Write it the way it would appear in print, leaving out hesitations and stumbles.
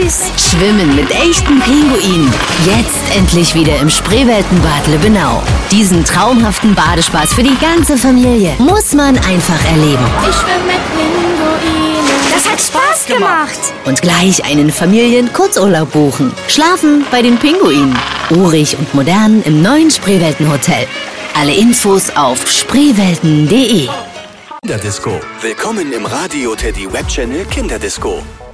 süß. Schwimmen mit echten Pinguinen. Jetzt endlich wieder im Spreeweltenbad Lübbenau. Diesen traumhaften Badespaß für die ganze Familie muss man einfach erleben. Ich schwimme mit Pinguinen. Das hat Spaß gemacht. Und gleich einen Familien-Kurzurlaub buchen. Schlafen bei den Pinguinen. Urig und modern im neuen Spreeweltenhotel. Alle Infos auf spreewelten.de. Kinderdisco. Willkommen im Radio Teddy Web Channel Kinderdisco.